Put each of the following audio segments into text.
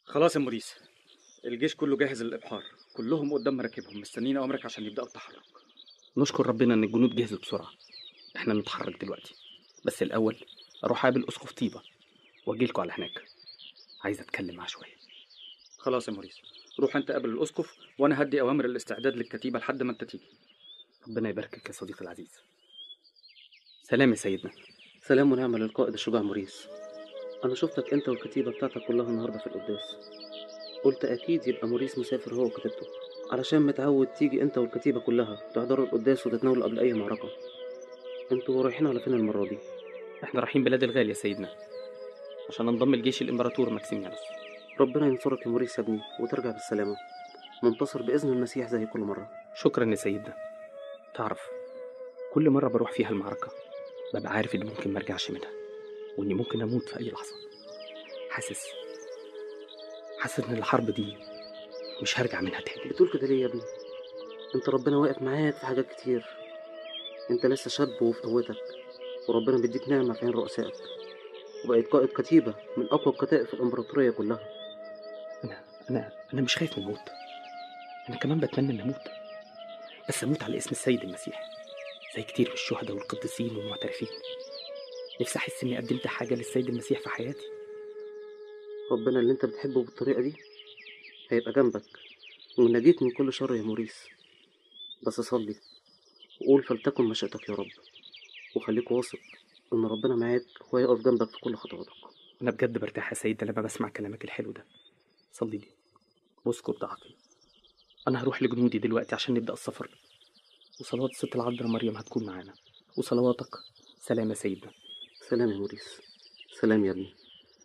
خلاص يا موريس، الجيش كله جاهز للإبحار، كلهم قدام مراكبهم مستنيين أوامرك عشان يبدأوا التحرك. نشكر ربنا ان الجنود جهزت بسرعة. احنا نتحرك دلوقتي، بس الاول اروح اقابل اسقف طيبة واجيلكوا على هناك. عايز اتكلم معاه شوية. خلاص يا موريس، روح انت قابل الأسقف وانا هدي أوامر الاستعداد للكتيبة لحد ما انت تيجي. ربنا يباركك يا صديقي العزيز. سلام يا سيدنا. سلام ونعمة للقائد الشجاع موريس. أنا شفتك أنت والكتيبة بتاعتك كلها النهاردة في القداس، قلت أكيد يبقى موريس مسافر هو وكتيبته، علشان متعود تيجي أنت والكتيبة كلها تحضروا القداس وتتناولوا قبل أي معركة. أنتوا رايحين على فين المرة دي؟ احنا رايحين بلاد الغال يا سيدنا، عشان انضم لجيش الامبراطور ماكسيميانوس. ربنا ينصرك يا موريس يا ابني وترجع بالسلامة، منتصر بإذن المسيح زي كل مرة. شكرا يا سيدنا. تعرف، كل مرة بروح فيها المعركة ببقى عارف إني ممكن مرجعش منها، وإني ممكن أموت في أي لحظة. حاسس إن الحرب دي مش هرجع منها تاني. بتقول كده ليه يا ابني؟ أنت ربنا واقف معاك في حاجات كتير، أنت لسه شاب وفي قوتك، وربنا بيديك نعمة في عين رؤسائك، وبقيت قائد كتيبة من أقوى الكتائب في الإمبراطورية كلها. أنا مش خايف من الموت، أنا كمان بتمنى إن أموت، بس أموت على اسم السيد المسيح زي كتير من الشهداء والقديسين والمعترفين. نفسي أحس إني قدمت حاجة للسيد المسيح في حياتي. ربنا اللي أنت بتحبه بالطريقة دي هيبقى جنبك ونجيك من كل شر يا موريس. بس صلي وقول فلتكن مشيئتك يا رب، وخليك واثق إن ربنا معاك وهيقف جنبك في كل خطواتك. أنا بجد برتاح يا سيد لما بسمع كلامك الحلو ده. صلي لي واذكر ضعفي. أنا هروح لجنودي دلوقتي عشان نبدأ السفر، وصلوات الست العذراء مريم هتكون معانا، وصلواتك. سلام يا سيدنا. سلام يا موريس. سلام يا ابني.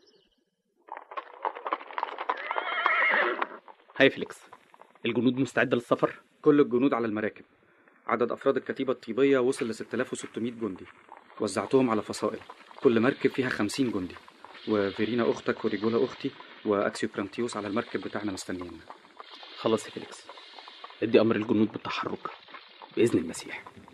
هاي فيليكس، الجنود مستعدة للسفر؟ كل الجنود على المراكب. عدد أفراد الكتيبة الطيبية وصل ل 6600 جندي، وزعتهم على فصائل، كل مركب فيها 50 جندي، وفيرينا أختك وريجولا أختي وأكسيو برانتيوس على المركب بتاعنا مستنيين. خلاص يا فيليكس، ادي أمر الجنود بالتحرك بإذن المسيح.